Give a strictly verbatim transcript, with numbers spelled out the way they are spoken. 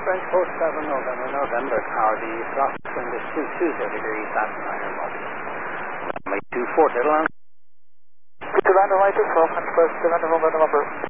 French Coast seven, November, November, tower, the crosswind is two two zero degrees, that's nine mile. Runway two four, little on. Two November, November, November.